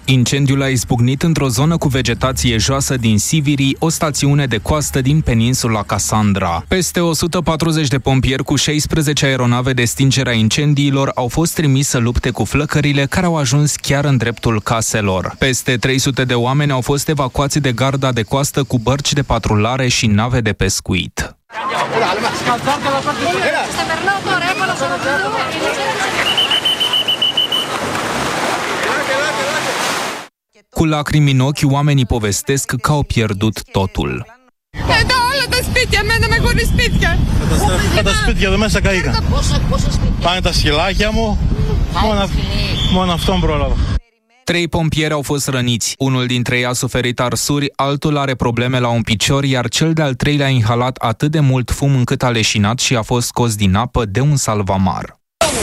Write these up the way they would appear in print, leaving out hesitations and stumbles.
Incendiul a izbucnit într-o zonă cu vegetație joasă din Siviri, o stațiune de coastă din peninsula Cassandra. Peste 140 de pompieri cu 16 aeronave de stingere a incendiilor au fost trimiși să lupte cu flăcările care au ajuns chiar în dreptul caselor. Peste 300 de oameni au fost evacuați de garda de coastă cu bărci de patrulare și nave de pescuit. Cu lacrimi în ochi, oamenii povestesc că au pierdut totul. Τα σπίτια εδώ μέσα καήκαν. Πάνε τα σκυλάκια μου, μόνο αυτόν πρόλαβα. 3 pompieri au fost răniți. Unul dintre ei a suferit arsuri, altul are probleme la un picior, iar cel de-al treilea a inhalat atât de mult fum încât a leșinat și a fost scos din apă de un salvamar.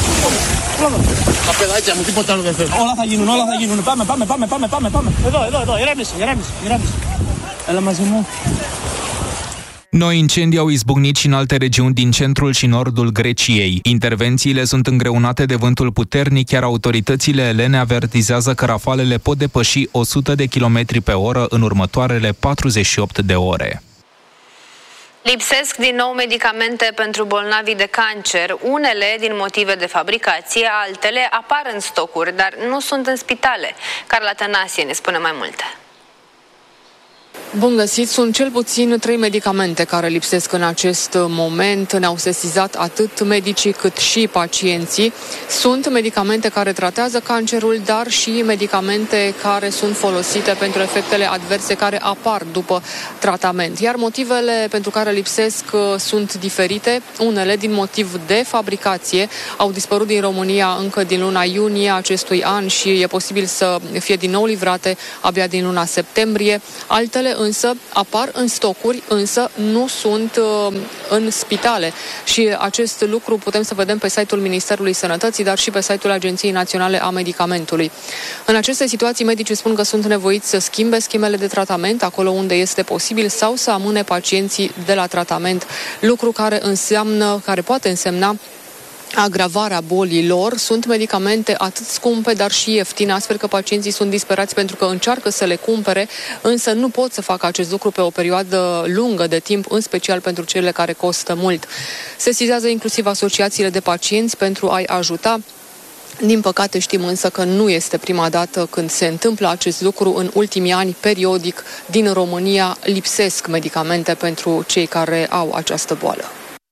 Τα παιδάκια μου, τίποτα άλλο δεν θέλω. Όλα θα γίνουν. Πάμε. Εδώ, ηρέμησε. Έλα μαζί μου. Noi incendii au izbucnit și în alte regiuni din centrul și nordul Greciei. Intervențiile sunt îngreunate de vântul puternic, iar autoritățile elene avertizează că rafalele pot depăși 100 de km pe oră în următoarele 48 de ore. Lipsesc din nou medicamente pentru bolnavii de cancer, unele din motive de fabricație, altele apar în stocuri, dar nu sunt în spitale. Carla Tănasie ne spune mai multe. Bun găsit, sunt cel puțin 3 medicamente care lipsesc în acest moment. Ne-au sesizat atât medicii cât și pacienții. Sunt medicamente care tratează cancerul, dar și medicamente care sunt folosite pentru efectele adverse care apar după tratament. Iar motivele pentru care lipsesc sunt diferite. Unele din motiv de fabricație au dispărut din România încă din luna iunie acestui an și e posibil să fie din nou livrate abia din luna septembrie. Altele însă apar în stocuri, însă nu sunt în spitale. Și acest lucru putem să vedem pe site-ul Ministerului Sănătății, dar și pe site-ul Agenției Naționale a Medicamentului. În aceste situații, medicii spun că sunt nevoiți să schimbe schemele de tratament acolo unde este posibil sau să amâne pacienții de la tratament, lucru care poate însemna agravarea bolilor. Sunt medicamente atât scumpe, dar și ieftine, astfel că pacienții sunt disperați pentru că încearcă să le cumpere, însă nu pot să facă acest lucru pe o perioadă lungă de timp, în special pentru cele care costă mult. Sesizează inclusiv asociațiile de pacienți pentru a-i ajuta. Din păcate știm însă că nu este prima dată când se întâmplă acest lucru. În ultimii ani, periodic, din România lipsesc medicamente pentru cei care au această boală.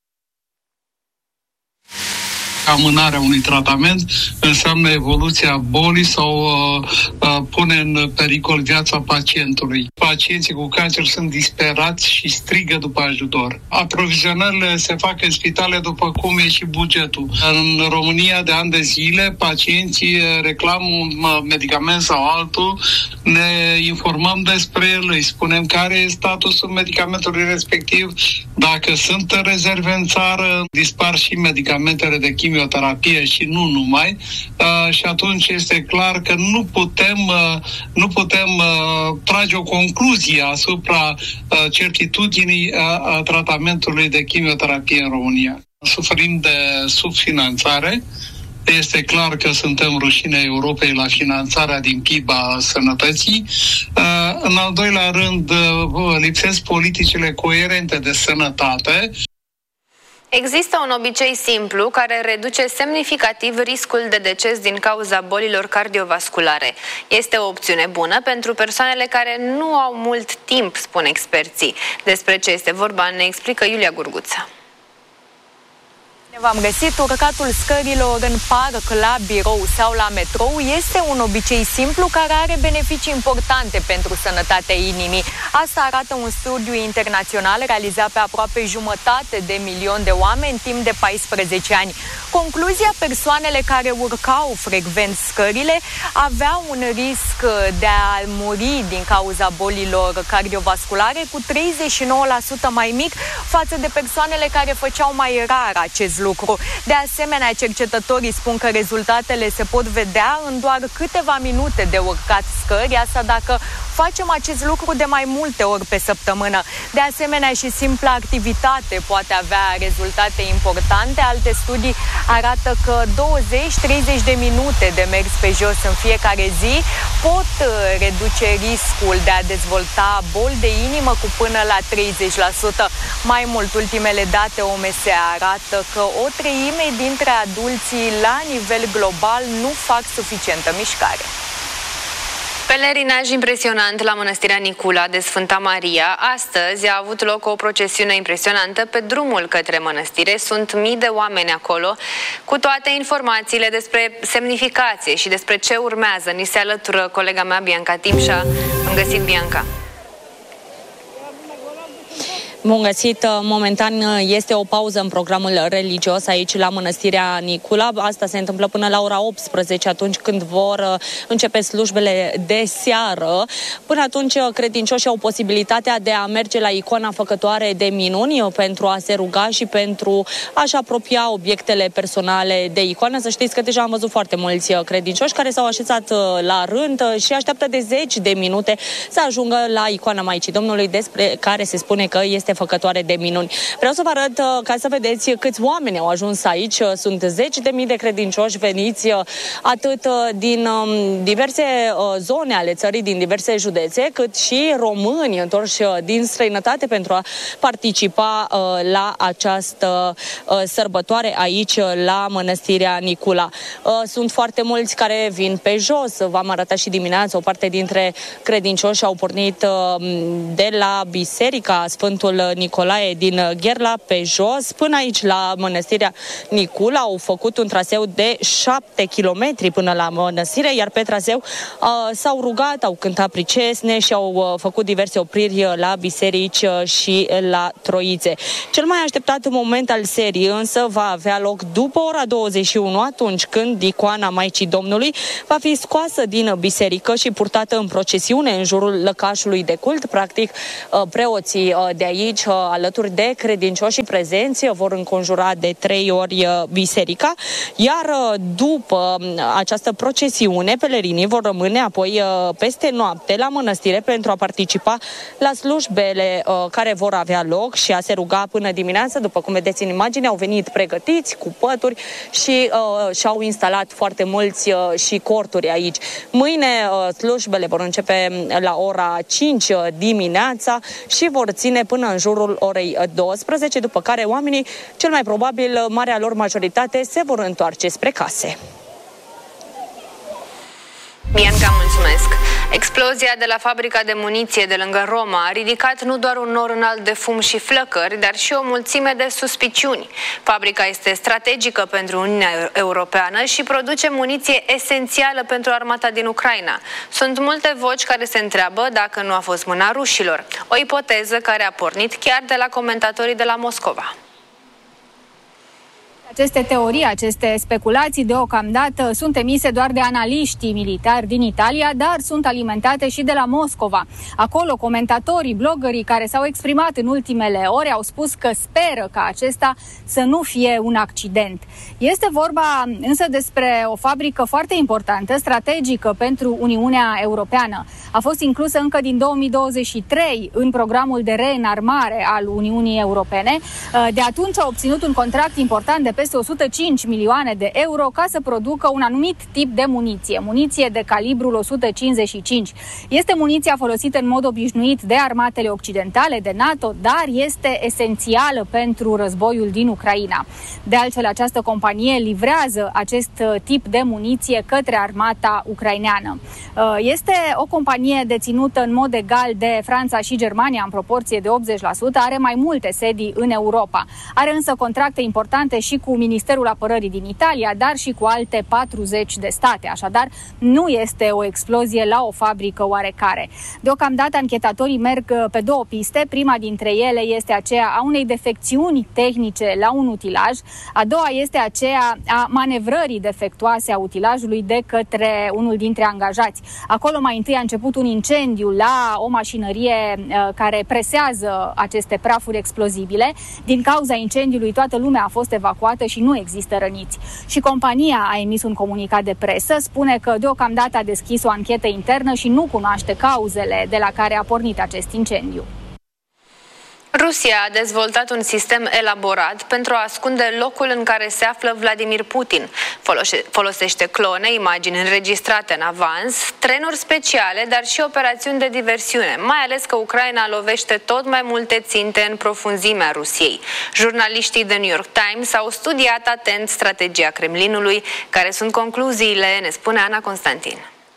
Amânarea unui tratament înseamnă evoluția bolii sau pune în pericol viața pacientului. Pacienții cu cancer sunt disperați și strigă după ajutor. Aprovizionările se fac în spitale după cum e și bugetul. În România de ani de zile, pacienții reclamă un medicament sau altul, ne informăm despre el, îi spunem care e statusul medicamentului respectiv, dacă sunt rezerve în țară, dispar și medicamentele de chimioterapie și nu numai, și atunci este clar că nu putem trage o concluzie asupra certitudinii tratamentului de chimioterapie în România. Suferim de subfinanțare. Este clar că suntem rușinea Europei la finanțarea din PIB a sănătății. În al doilea rând, lipsesc politicile coerente de sănătate. Există un obicei simplu care reduce semnificativ riscul de deces din cauza bolilor cardiovasculare. Este o opțiune bună pentru persoanele care nu au mult timp, spun experții. Despre ce este vorba ne explică Iulia Gurguță. V-am găsit, urcatul scărilor în parc, la birou sau la metrou este un obicei simplu care are beneficii importante pentru sănătatea inimii. Asta arată un studiu internațional realizat pe aproape 500.000 de oameni timp de 14 ani. Concluzia: persoanele care urcau frecvent scările aveau un risc de a muri din cauza bolilor cardiovasculare cu 39% mai mic față de persoanele care făceau mai rar acest lucru. lucru. De asemenea, cercetătorii spun că rezultatele se pot vedea în doar câteva minute de urcat scări, asta dacă facem acest lucru de mai multe ori pe săptămână. De asemenea, și simpla activitate poate avea rezultate importante. Alte studii arată că 20-30 de minute de mers pe jos în fiecare zi pot reduce riscul de a dezvolta boli de inimă cu până la 30%. Mai mult, ultimele date OMS arată că o treime dintre adulții la nivel global nu fac suficientă mișcare. Pelerinaj impresionant la Mănăstirea Nicula de Sfânta Maria. Astăzi a avut loc o procesiune impresionantă pe drumul către mănăstire. Sunt mii de oameni acolo. Cu toate informațiile despre semnificație și despre ce urmează, ni se alătură colega mea Bianca Timșa. Am găsit, Bianca. Bun găsit, momentan este o pauză în programul religios aici la Mănăstirea Nicula. Asta se întâmplă până la ora 18, atunci când vor începe slujbele de seară. Până atunci, credincioșii au posibilitatea de a merge la icoana făcătoare de minuni pentru a se ruga și pentru a-și apropia obiectele personale de icoană. Să știți că deja am văzut foarte mulți credincioși care s-au așezat la rând și așteaptă de 10 de minute să ajungă la icoana Maicii Domnului, despre care se spune că este făcătoare de minuni. Vreau să vă arăt ca să vedeți câți oameni au ajuns aici. Sunt 10.000 de credincioși veniți atât din diverse zone ale țării, din diverse județe, cât și români întorși din străinătate pentru a participa la această sărbătoare aici la Mănăstirea Nicula. Sunt foarte mulți care vin pe jos. V-am arătat și dimineața, o parte dintre credincioși au pornit de la Biserica Sfântul Nicolae din Gherla pe jos până aici la Mănăstirea Nicula. Au făcut un traseu de 7 km până la mănăstire, iar pe traseu s-au rugat, au cântat pricesne și au făcut diverse opriri la biserici și la troițe. Cel mai așteptat moment al serii însă va avea loc după ora 21, atunci când icoana Maicii Domnului va fi scoasă din biserică și purtată în procesiune în jurul lăcașului de cult. Practic, preoții de aici, alături de credincioșii prezenți, vor înconjura de 3 ori biserica, iar după această procesiune, pelerinii vor rămâne apoi peste noapte la mănăstire pentru a participa la slujbele care vor avea loc și a se ruga până dimineață. După cum vedeți în imagine, au venit pregătiți cu pături și și-au instalat foarte mulți și corturi aici. Mâine slujbele vor începe la ora 5 dimineața și vor ține până în jurul orei 12, după care oamenii, cel mai probabil, marea lor majoritate, se vor întoarce spre case. Bianca, mulțumesc! Explozia de la fabrica de muniție de lângă Roma a ridicat nu doar un nor înalt de fum și flăcări, dar și o mulțime de suspiciuni. Fabrica este strategică pentru Uniunea Europeană și produce muniție esențială pentru armata din Ucraina. Sunt multe voci care se întreabă dacă nu a fost mâna rușilor. O ipoteză care a pornit chiar de la comentatorii de la Moscova. Aceste teorii, aceste speculații deocamdată sunt emise doar de analiștii militari din Italia, dar sunt alimentate și de la Moscova. Acolo, comentatorii, bloggerii care s-au exprimat în ultimele ore au spus că speră ca acesta să nu fie un accident. Este vorba însă despre o fabrică foarte importantă, strategică pentru Uniunea Europeană. A fost inclusă încă din 2023 în programul de reînarmare al Uniunii Europene. De atunci a obținut un contract important de peste 105 milioane de euro ca să producă un anumit tip de muniție de calibrul 155. Este muniția folosită în mod obișnuit de armatele occidentale, de NATO, dar este esențială pentru războiul din Ucraina. De altfel, această companie livrează acest tip de muniție către armata ucraineană. Este o companie deținută în mod egal de Franța și Germania în proporție de 80%, are mai multe sedii în Europa. Are însă contracte importante și cu Ministerul Apărării din Italia, dar și cu alte 40 de state. Așadar, nu este o explozie la o fabrică oarecare. Deocamdată, anchetatorii merg pe două piste. Prima dintre ele este aceea a unei defecțiuni tehnice la un utilaj. A doua este aceea a manevrării defectuoase a utilajului de către unul dintre angajați. Acolo mai întâi a început un incendiu la o mașinărie care presează aceste prafuri explozibile. Din cauza incendiului, toată lumea a fost evacuată deocamdată și nu există răniți. Și compania a emis un comunicat de presă, spune că deocamdată a deschis o anchetă internă și nu cunoaște cauzele de la care a pornit acest incendiu. Rusia a dezvoltat un sistem elaborat pentru a ascunde locul în care se află Vladimir Putin. Folosește clone, imagini înregistrate în avans, trenuri speciale, dar și operațiuni de diversiune, mai ales că Ucraina lovește tot mai multe ținte în profunzimea Rusiei. Jurnaliștii The New York Times au studiat atent strategia Kremlinului. Care sunt concluziile, ne spune Ana Constantin.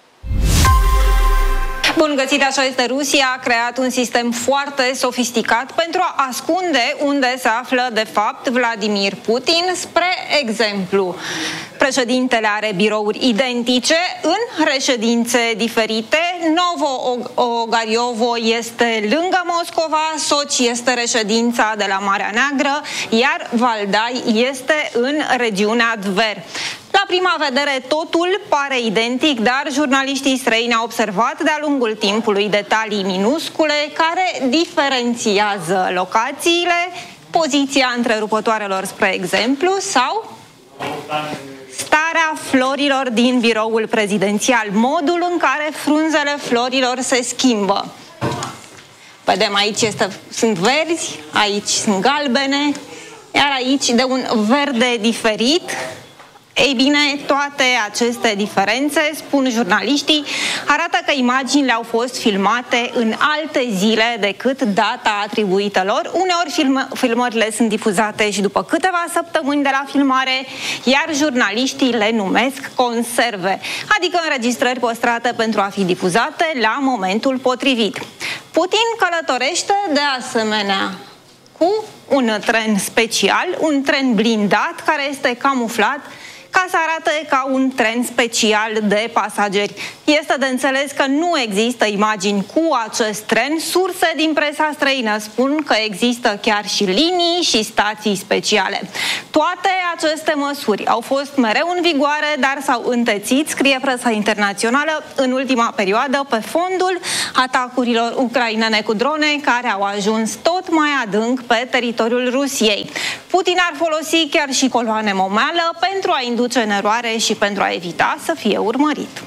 Bun găsit, așa este. Rusia a creat un sistem foarte sofisticat pentru a ascunde unde se află de fapt Vladimir Putin. Spre exemplu, președintele are birouri identice în reședințe diferite. Novo-Ogariovo este lângă Moscova, Sochi este reședința de la Marea Neagră, iar Valdai este în regiunea Tver. La prima vedere totul pare identic, dar jurnaliștii străini au observat de-a lungul timpului detalii minuscule care diferențiază locațiile, poziția întrerupătoarelor, spre exemplu, sau starea florilor din biroul prezidențial, modul în care frunzele florilor se schimbă. Vedem, aici sunt verzi, aici sunt galbene, iar aici de un verde diferit. Ei bine, toate aceste diferențe, spun jurnaliștii, arată că imaginile au fost filmate în alte zile decât data atribuită lor. Uneori filmările sunt difuzate și după câteva săptămâni de la filmare, iar jurnaliștii le numesc conserve, adică înregistrări păstrate pentru a fi difuzate la momentul potrivit. Putin călătorește de asemenea cu un tren special, un tren blindat care este camuflat ca să arate ca un tren special de pasageri. Este de înțeles că nu există imagini cu acest tren. Surse din presa străină spun că există chiar și linii și stații speciale. Toate aceste măsuri au fost mereu în vigoare, dar s-au întețit, scrie presa internațională, în ultima perioadă pe fondul atacurilor ucrainene cu drone care au ajuns tot mai adânc pe teritoriul Rusiei. Putin ar folosi chiar și coloane momeală pentru a induce în eroare și pentru a evita să fie urmărit.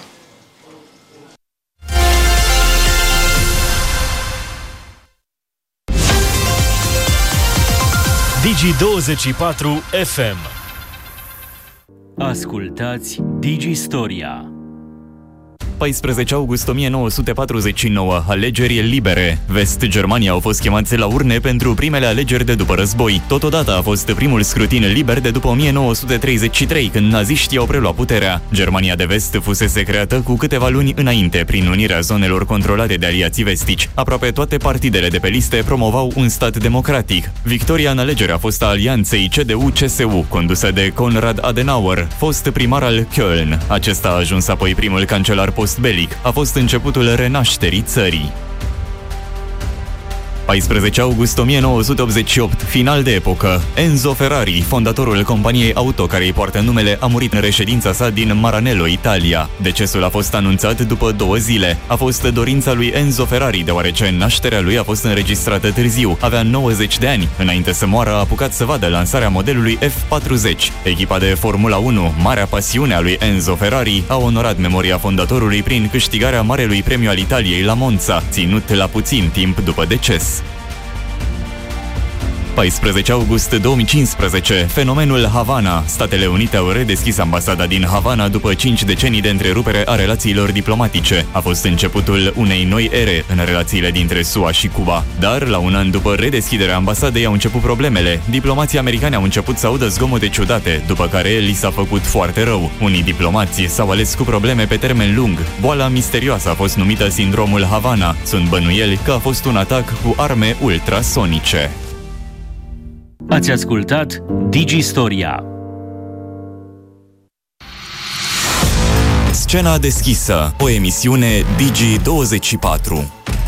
Digi24 FM. Ascultați Digistoria. 14 august 1949, alegeri libere. Vest-Germania au fost chemați la urne pentru primele alegeri de după război. Totodată a fost primul scrutin liber de după 1933, când naziștii au preluat puterea. Germania de Vest fusese creată cu câteva luni înainte, prin unirea zonelor controlate de aliații vestici. Aproape toate partidele de pe liste promovau un stat democratic. Victoria în alegeri a fost a alianței CDU-CSU, condusă de Konrad Adenauer, fost primar al Köln. Acesta a ajuns apoi primul cancelar post-belic. A fost începutul renașterii țării. 14 august 1988, final de epocă. Enzo Ferrari, fondatorul companiei auto care îi poartă numele, a murit în reședința sa din Maranello, Italia. Decesul a fost anunțat după 2 zile. A fost dorința lui Enzo Ferrari, deoarece nașterea lui a fost înregistrată târziu. Avea 90 de ani. Înainte să moară, a apucat să vadă lansarea modelului F40. Echipa de Formula 1, marea pasiune a lui Enzo Ferrari, a onorat memoria fondatorului prin câștigarea Marelui Premiu al Italiei la Monza, ținut la puțin timp după deces. 14 august 2015, fenomenul Havana. Statele Unite au redeschis ambasada din Havana după 5 decenii de întrerupere a relațiilor diplomatice. A fost începutul unei noi ere în relațiile dintre SUA și Cuba. Dar, la un an după redeschiderea ambasadei, au început problemele. Diplomații americani au început să audă zgomote ciudate, după care li s-a făcut foarte rău. Unii diplomați s-au ales cu probleme pe termen lung. Boala misterioasă a fost numită sindromul Havana. Sunt bănuieli că a fost un atac cu arme ultrasonice. Ați ascultat Digistoria. Scena deschisă, o emisiune Digi24.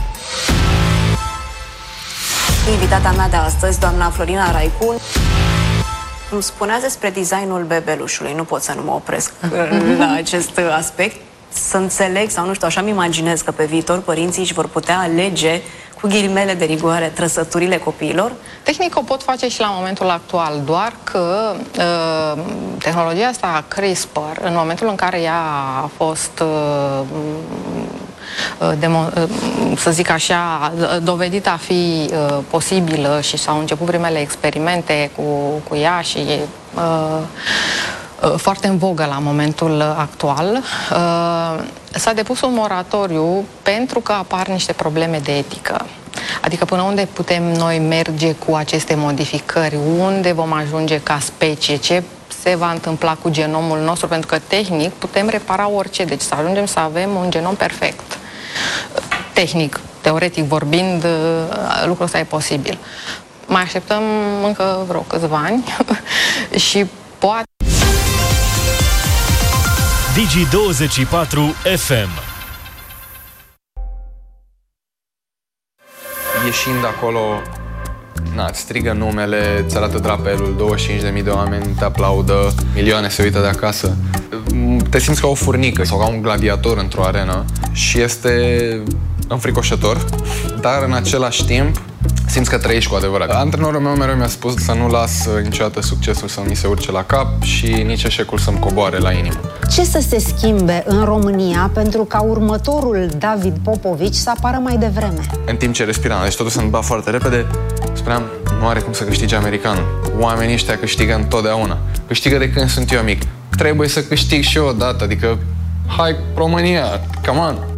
Invitata mea de astăzi, doamna Florina Raicu, îmi spunea despre designul bebelușului. Nu pot să nu mă opresc la acest aspect. Să înțeleg, sau nu știu, așa-mi imaginez că pe viitor părinții își vor putea alege cu ghilimele de rigoare, trăsăturile copiilor? Tehnic o pot face și la momentul actual, doar că tehnologia asta CRISPR, în momentul în care ea a fost să zic așa, dovedită a fi posibilă și s-au început primele experimente cu ea și foarte în vogă la momentul actual, s-a depus un moratoriu pentru că apar niște probleme de etică. Adică până unde putem noi merge cu aceste modificări, unde vom ajunge ca specie, ce se va întâmpla cu genomul nostru, pentru că tehnic putem repara orice, deci să ajungem să avem un genom perfect. Tehnic, teoretic vorbind, lucrul ăsta e posibil. Mai așteptăm încă vreo câțiva ani și poate... Digi24 FM. Ieșind acolo, îți strigă numele, îți arată drapelul, 25.000 de oameni te aplaudă, milioane se uită de acasă. Te simți ca o furnică sau ca un gladiator într-o arenă și este înfricoșător, dar în același timp simți că trăiești cu adevărat. Antrenorul meu mereu mi-a spus să nu las niciodată succesul să mi se urce la cap și nici eșecul să-mi coboare la inimă. Ce să se schimbe în România pentru ca următorul David Popovici să apară mai devreme? În timp ce respiram, deci totul se întâmpla foarte repede, spuneam, nu are cum să câștige americanul. Oamenii ăștia câștigă întotdeauna. Câștigă de când sunt eu mic. Trebuie să câștig și eu odată, adică hai România, come on!